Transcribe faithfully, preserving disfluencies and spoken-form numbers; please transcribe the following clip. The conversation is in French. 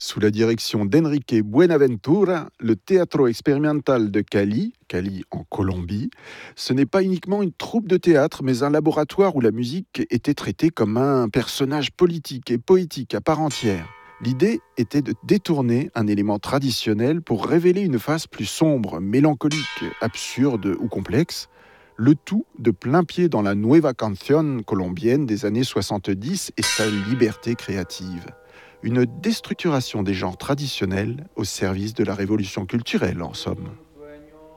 Sous la direction d'Enrique Buenaventura, le Teatro Experimental de Cali, Cali en Colombie, ce n'est pas uniquement une troupe de théâtre, mais un laboratoire où la musique était traitée comme un personnage politique et poétique à part entière. L'idée était de détourner un élément traditionnel pour révéler une face plus sombre, mélancolique, absurde ou complexe, le tout de plein pied dans la Nueva Canción colombienne des années soixante-dix et sa liberté créative. Une déstructuration des genres traditionnels au service de la révolution culturelle, en somme.